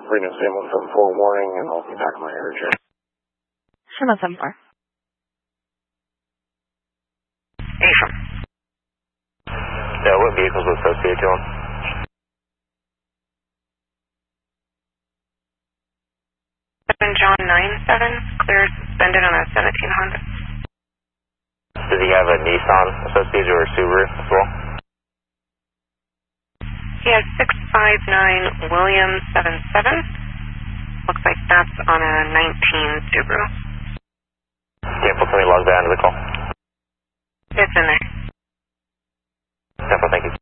Reno 7174 warning, and I'll be back in my area check. 7174. Affirm. What vehicles were associated to him? John 97, cleared suspended on a 17 Honda. Does he have a Nissan associated or a Subaru as well? He has 659 Williams 77. Looks like that's on a 19 Subaru. Sample, can we log that into the call? It's in there. Sample, thank you.